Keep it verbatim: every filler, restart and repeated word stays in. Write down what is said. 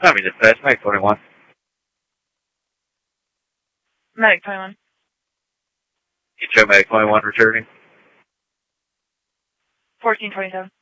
I mean, it's Medic twenty-one. Medic twenty-one. You show Medic twenty-one returning. fourteen twenty-seven.